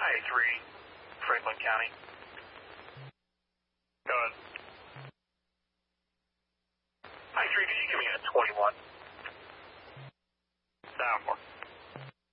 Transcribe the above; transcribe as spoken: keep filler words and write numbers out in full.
I three, Franklin County. Go ahead. I three, could you give me a twenty-one?